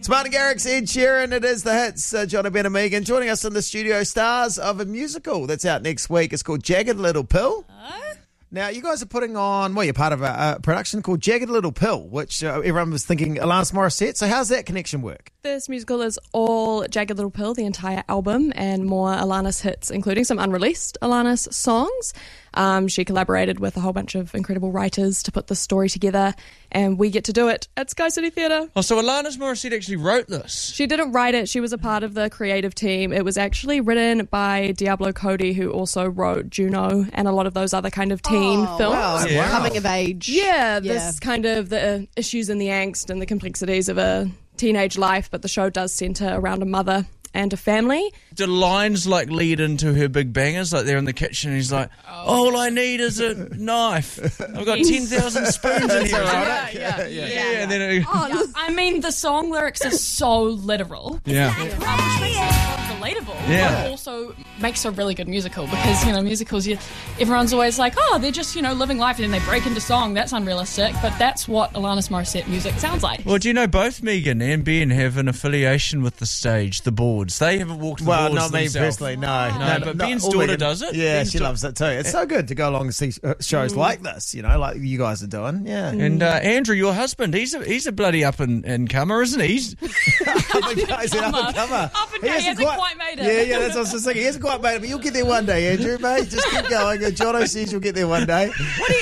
Martin Garrix, Ed Sheeran, it is the hits. Johnny Ben and Megan joining us in the studio, stars of a musical that's out next week. It's called Jagged Little Pill. Now, you guys are putting on, well, you're part of a production called Jagged Little Pill, which everyone was thinking Alanis Morissette. So how's that connection work? This musical is all Jagged Little Pill, the entire album, and more Alanis hits, including some unreleased Alanis songs. She collaborated with a whole bunch of incredible writers to put this story together, and we get to do it at Sky City Theatre. Oh, so Alanis Morissette actually wrote this? She didn't write it. She was a part of the creative team. It was actually written by Diablo Cody, who also wrote Juno and a lot of those other kind of teen films. Wow. Yeah. Coming of age. Yeah, this kind of the issues and the angst and the complexities of a teenage life, but the show does centre around a mother and a family. Do lines like lead into her big bangers? Like they're in the kitchen and he's like, all I need is a knife. I've got 10,000 spoons in here. Yeah. And then I mean, the song lyrics are so literal. yeah. Which makes it so relatable. Yeah. But also makes a really good musical because, musicals, everyone's always like, oh, they're just, living life and then they break into song. That's unrealistic. But that's what Alanis Morissette music sounds like. Well, do you know both Megan and Ben have an affiliation with the stage, the boards? They haven't walked the boards Well, not me themselves. personally, no. But Ben's all daughter Megan. does it. Yeah, Ben's she loves it too. It's so good to go along and see shows like this, like you guys are doing. Yeah. And Andrew, your husband, he's a bloody up and comer, isn't he? He's an up-and-comer. He hasn't quite made it. Yeah, that's what I was thinking. He hasn't quite made it, but you'll get there one day, Andrew, mate. Just keep going. Jono says you'll get there one day.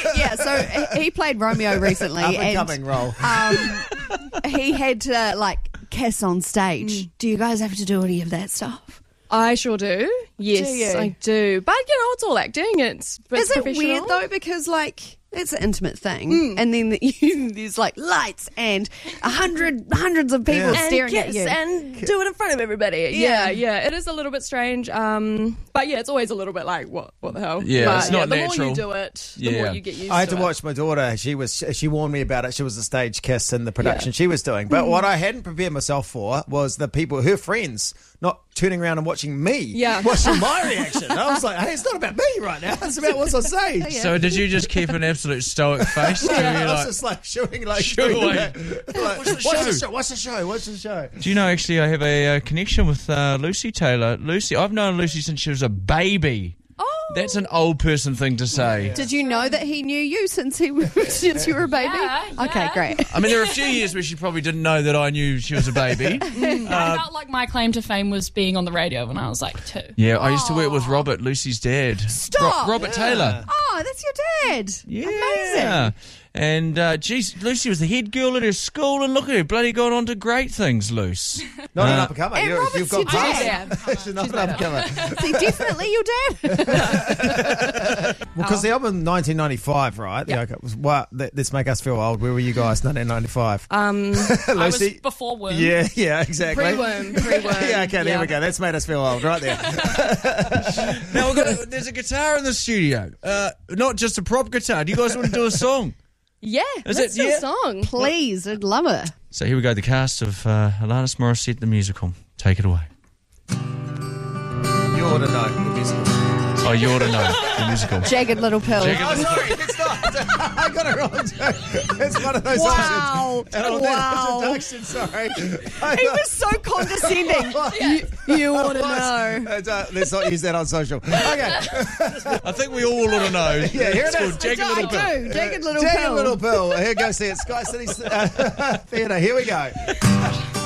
So he played Romeo recently. Up-and-coming role. He had to, kiss on stage. Do you guys have to do any of that stuff? I sure do. Yes, Do you? I do. But, it's all acting. It's Is it professional. weird, though? Because, it's an intimate thing. And then there's, lights and hundreds of people staring at you. And do it in front of everybody. Yeah. It is a little bit strange. But it's always a little bit like, what the hell? Yeah, but, it's not the natural. more you do it, the more you get used to it. I had to watch my daughter. She warned me about it. She was a stage kiss in the production she was doing. But what I hadn't prepared myself for was the people, her friends, not turning around and watching me, watching my reaction. I was like, hey, it's not about me right now. It's about what's on stage. So did you just keep an absolute stoic face? I was just shooing away. What's the show? Do you know, actually, I have a connection with Lucy Taylor. Lucy, I've known Lucy since she was a baby. Oh. That's an old person thing to say. Did you know that he knew you since you were a baby? Yeah. Okay, great. I mean, there were a few years where she probably didn't know that I knew she was a baby. I felt like my claim to fame was being on the radio when I was 2. Yeah, I used to work with Robert, Lucy's dad. Stop. Robert Taylor. Oh, that's your dad. Yeah. Amazing. And, Lucy was the head girl at her school, and look at her, bloody gone on to great things, Luce. Not an up-and-comer. And You've Robert's got your past. dad. She's not an up-and-comer. Is he definitely your dad? Because the album 1995, right? Yeah. Okay, was let's make us feel old. Where were you guys 1995? I was Lucy? before Worm. Yeah, exactly. Pre-worm. Yeah, okay, there we go. That's made us feel old right there. Now, there's a guitar in the studio. Not just a prop guitar. Do you guys want to do a song? Yeah, Is let's it- do yeah? a song. Please, I'd love it. So here we go, the cast of Alanis Morissette, the musical. Take it away. You ought to know the musical. Oh, you ought to know the musical. Jagged Little Pill. Oh, sorry, it's not. I got it wrong too. It's one of those Wow. options. And on that introduction, sorry. He was so condescending. You ought to know. Let's not use that on social. Okay. I think we all ought to know. Yeah, here it It's is. called Jagged Little Pill. I do. Jagged Little Jagged Pill. Little Pill. Here, go see it. Sky City Theatre. Here we go.